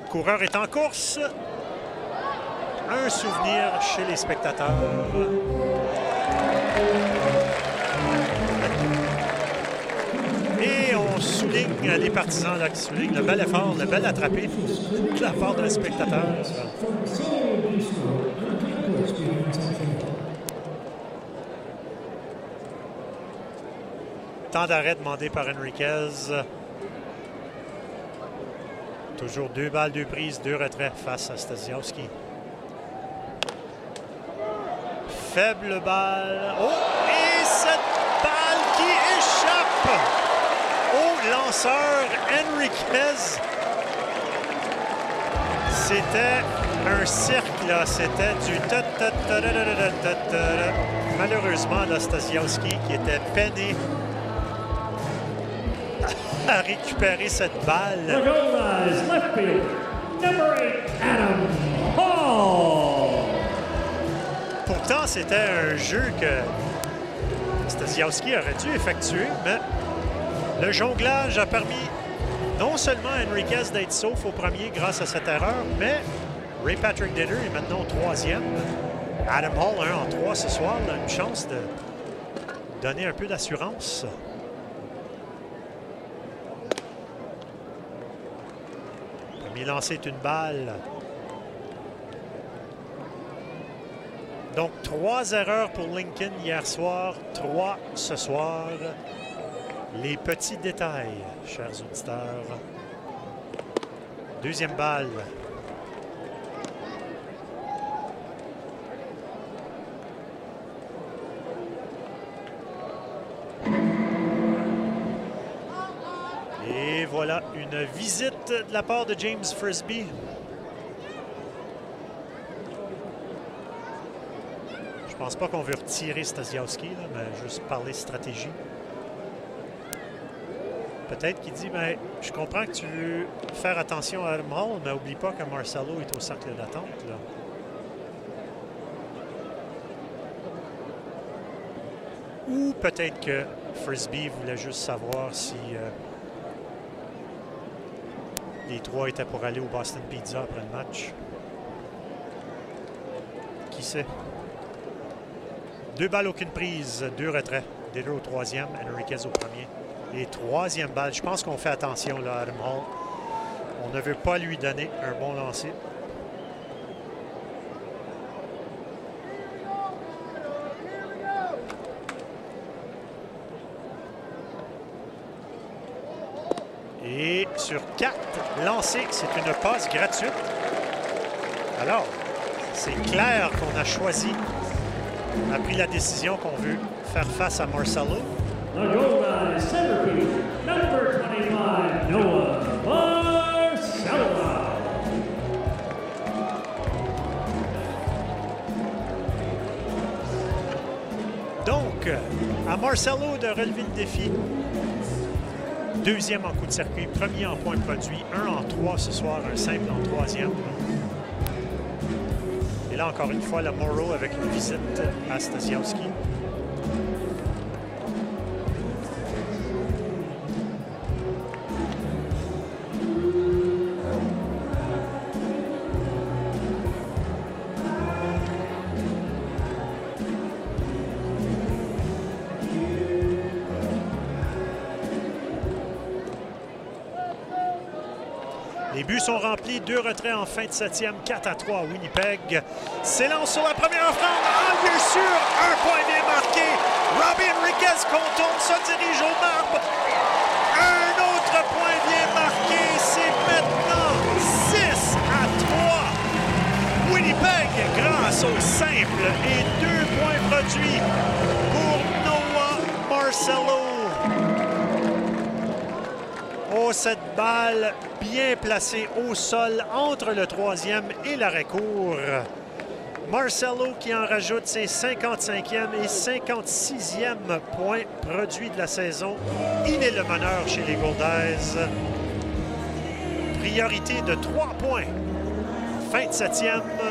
coureur est en course. Un souvenir chez les spectateurs. Et on souligne, les partisans là, qui soulignent le bel effort, le bel attrapé de la part des spectateurs. Temps d'arrêt demandé par Enriquez. Toujours 2 balles, 2 prises, 2 retraits face à Stasiowski. Faible balle. Oh! Et cette balle qui échappe au lanceur Enriquez. C'était un cirque, là. C'était du ta-ta-ta-ta-ta-ta-ta-ta. Malheureusement, là, Stasiowski qui était peiné à récupérer cette balle. Left field, number 8, Adam Hall. Pourtant, c'était un jeu que Stasiowski aurait dû effectuer, mais le jonglage a permis non seulement à Enriquez d'être sauf au premier grâce à cette erreur, mais Ray Patrick Dinner est maintenant au 3e. Adam Hall, 1 en 3 ce soir, a une chance de donner un peu d'assurance. Premier lancé est une balle. Donc, 3 erreurs pour Lincoln hier soir, 3 ce soir. Les petits détails, chers auditeurs. Deuxième balle. Et voilà une visite de la part de James Frisbee. Je pense pas qu'on veut retirer Stasiowski, là, mais juste parler stratégie. Peut-être qu'il dit, ben, je comprends que tu veux faire attention à Adam Hall, mais n'oublie pas que Marcelo est au cercle d'attente. Ou peut-être que Frisbee voulait juste savoir si les 3 étaient pour aller au Boston Pizza après le match. Qui sait? 2 balles, aucune prise, 2 retraits. Dinner au 3e, Enriquez au 1er. Et 3e balle, je pense qu'on fait attention là, à Adam Hall. On ne veut pas lui donner un bon lancer. Et sur 4 lancés, c'est une passe gratuite. Alors, c'est clair qu'on a choisi, on a pris la décision qu'on veut faire face à Marcelo. The goal line centerfield, number 25, Noah Marcelo. Donc, à Marcelo de relever le défi. 2e en coup de circuit, 1er en points produits, 1 en 3 ce soir, un simple en 3e. Et là, encore une fois, le Morrow avec une visite à Stasiowski. Les buts sont remplis, 2 retraits en fin de 7e, 4-3 à Winnipeg. S'élance sur la première offrande, en lieu sûr, un point bien marqué. Robbie Enriquez contourne, se dirige au marbre. Un autre point bien marqué, c'est maintenant 6-3. Winnipeg grâce au simple et 2 points produits pour Noah Marcelo. Oh, cette balle bien placée au sol entre le 3e et l'arrêt-court. Marcelo qui en rajoute ses 55e et 56e points produits de la saison. Il est le meneur chez les Goldeyes. Priorité de 3 points. Fin de 7e.